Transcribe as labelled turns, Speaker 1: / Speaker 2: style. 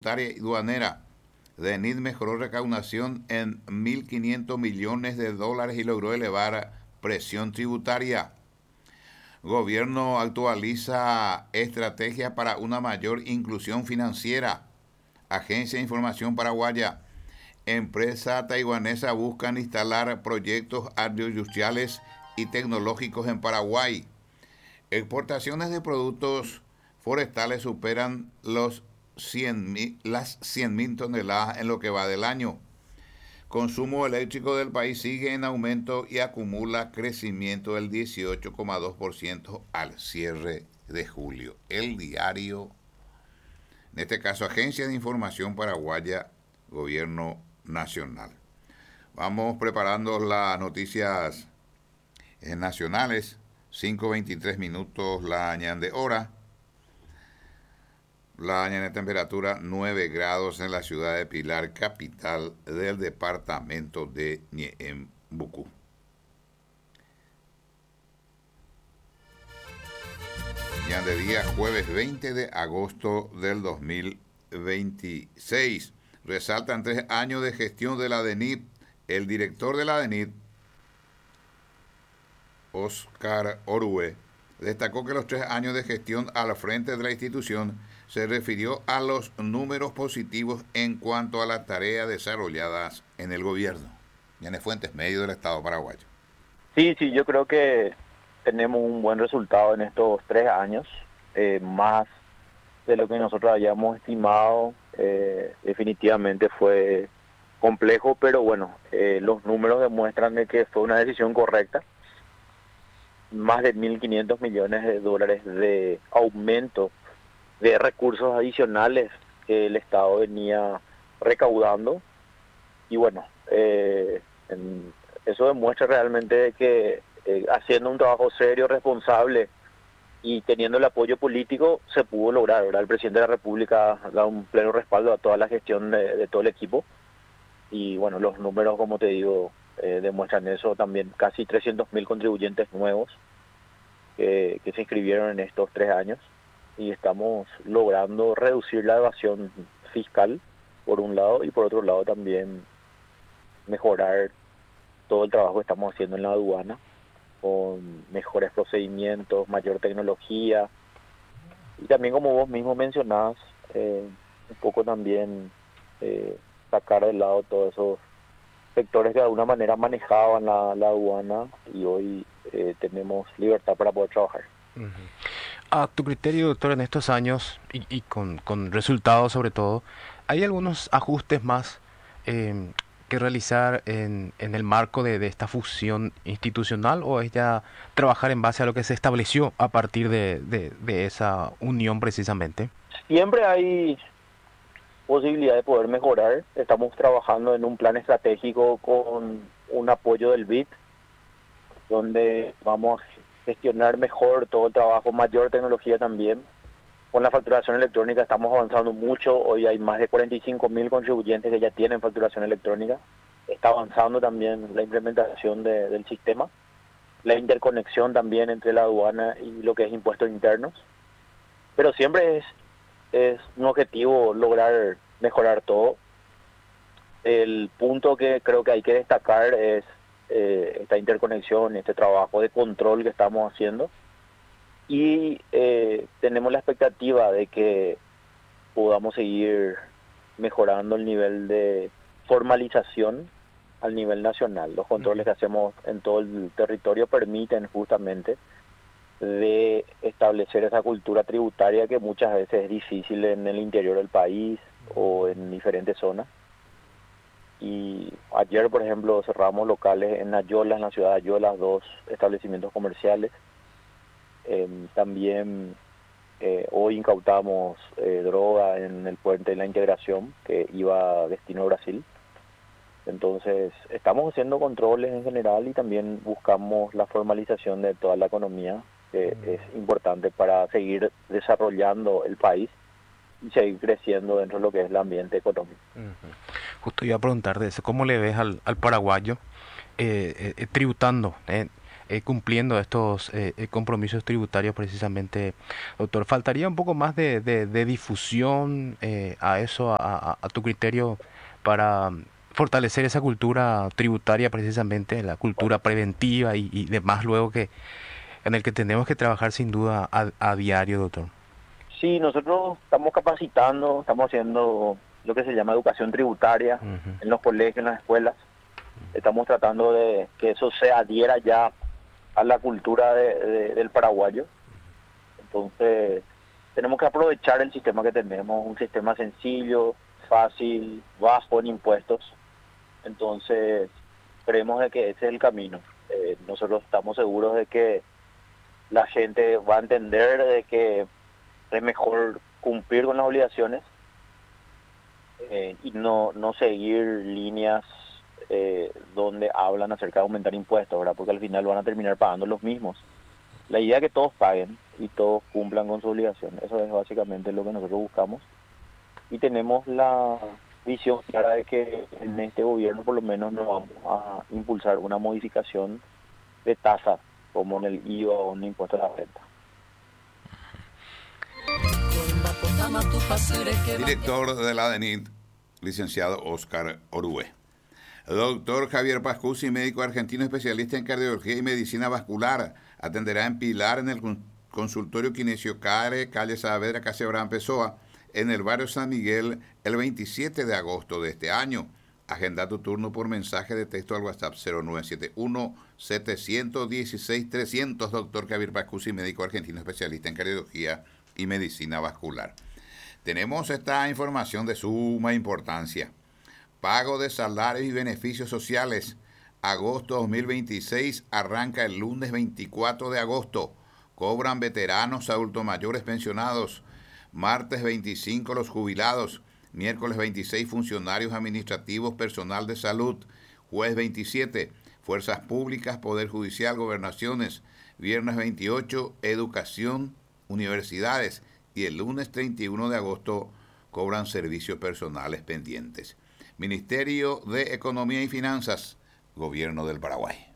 Speaker 1: tributaria y duanera. DENIT mejoró recaudación en 1.500 millones de dólares y logró elevar presión tributaria. Gobierno actualiza estrategia para una mayor inclusión financiera. Agencia de Información Paraguaya. Empresa taiwanesa buscan instalar proyectos agroindustriales y tecnológicos en Paraguay. Exportaciones de productos forestales superan las 100.000 toneladas en lo que va del año. Consumo eléctrico del país sigue en aumento y acumula crecimiento del 18,2% al cierre de julio. El diario, en este caso Agencia de Información Paraguaya, Gobierno Nacional. Vamos preparando las noticias nacionales. 5:23 minutos la ñande hora. La ñande temperatura 9 grados en la ciudad de Pilar, capital del departamento de Ñeembucú. Ñande día jueves 20 de agosto del 2026. Resaltan 3 años de gestión de la DENIT. El director de la DENIT, Oscar Orue, destacó que los 3 años de gestión al frente de la institución se refirió a los números positivos en cuanto a las tareas desarrolladas en el gobierno. Yanes Fuentes, medio del Estado paraguayo.
Speaker 2: Sí, yo creo que tenemos un buen resultado en estos 3 años, más de lo que nosotros habíamos estimado. Definitivamente fue complejo, pero bueno, los números demuestran de que fue una decisión correcta. Más de 1.500 millones de dólares de aumento de recursos adicionales que el Estado venía recaudando. Y bueno, eso demuestra realmente que haciendo un trabajo serio, responsable y teniendo el apoyo político se pudo lograr, ¿verdad? El presidente de la República da un pleno respaldo a toda la gestión de todo el equipo. Y bueno, los números, como te digo, demuestran eso también. Casi 300.000 contribuyentes nuevos que se inscribieron en estos 3 años. Y estamos logrando reducir la evasión fiscal, por un lado, y por otro lado también mejorar todo el trabajo que estamos haciendo en la aduana, con mejores procedimientos, mayor tecnología, y también, como vos mismo mencionabas, un poco también sacar de lado todos esos sectores que de alguna manera manejaban la aduana, y hoy tenemos libertad para poder trabajar.
Speaker 3: Uh-huh. A tu criterio, doctor, en estos años y con resultados sobre todo, ¿hay algunos ajustes más que realizar en el marco de esta fusión institucional, o es ya trabajar en base a lo que se estableció a partir de esa unión precisamente?
Speaker 2: Siempre hay posibilidad de poder mejorar. Estamos trabajando en un plan estratégico con un apoyo del BID, donde vamos a gestionar mejor todo el trabajo, mayor tecnología también. Con la facturación electrónica estamos avanzando mucho. Hoy hay más de 45.000 contribuyentes que ya tienen facturación electrónica. Está avanzando también la implementación del sistema, la interconexión también entre la aduana y lo que es impuestos internos. Pero siempre es un objetivo lograr mejorar todo. El punto que creo que hay que destacar es esta interconexión, este trabajo de control que estamos haciendo, y tenemos la expectativa de que podamos seguir mejorando el nivel de formalización al nivel nacional. Los controles que hacemos en todo el territorio permiten justamente de establecer esa cultura tributaria que muchas veces es difícil en el interior del país o en diferentes zonas. Y ayer, por ejemplo, cerramos locales en Ayolas, en la ciudad de Ayolas, 2 establecimientos comerciales. También hoy incautamos droga en el puente de la Integración, que iba a destino a Brasil. Entonces, estamos haciendo controles en general y también buscamos la formalización de toda la economía, que es importante para seguir desarrollando el país y seguir creciendo dentro de lo que es el ambiente económico.
Speaker 3: Justo iba a preguntar de eso, ¿cómo le ves al paraguayo tributando cumpliendo estos compromisos tributarios precisamente, doctor. ¿Faltaría un poco más de difusión a eso, a tu criterio, para fortalecer esa cultura tributaria precisamente, la cultura preventiva y demás luego que en el que tenemos que trabajar sin duda a diario, doctor?
Speaker 2: Sí, nosotros estamos capacitando, estamos haciendo lo que se llama educación tributaria
Speaker 3: Ujú.
Speaker 2: en los colegios, en las escuelas. Estamos tratando de que eso se adhiera ya a la cultura del paraguayo. Entonces, tenemos que aprovechar el sistema que tenemos, un sistema sencillo, fácil, bajo en impuestos. Entonces, creemos de que ese es el camino. Nosotros estamos seguros de que la gente va a entender de que es mejor cumplir con las obligaciones y no seguir líneas donde hablan acerca de aumentar impuestos, ¿verdad? Porque al final van a terminar pagando los mismos. La idea es que todos paguen y todos cumplan con su obligación. Eso es básicamente lo que nosotros buscamos. Y tenemos la visión clara de que en este gobierno por lo menos no vamos a impulsar una modificación de tasa como en el IVA o en el impuesto a la renta.
Speaker 1: Director de la DENIT, licenciado Oscar Orue. Doctor Javier Pascusi, médico argentino especialista en cardiología y medicina vascular, atenderá en Pilar en el consultorio Kinesio Care, calle Saavedra, Casi Abraham Pessoa, en el barrio San Miguel, el 27 de agosto de este año. Agenda tu turno por mensaje de texto al WhatsApp 0971-716-300. Doctor Javier Pascusi, médico argentino especialista en cardiología y medicina vascular. Tenemos esta información de suma importancia. Pago de salarios y beneficios sociales. Agosto 2026 arranca el lunes 24 de agosto. Cobran veteranos, adultos mayores pensionados. Martes 25 los jubilados. Miércoles 26 funcionarios administrativos, personal de salud. Jueves 27 fuerzas públicas, poder judicial, gobernaciones. Viernes 28 educación, universidades. Y el lunes 31 de agosto cobran servicios personales pendientes. Ministerio de Economía y Finanzas, Gobierno del Paraguay.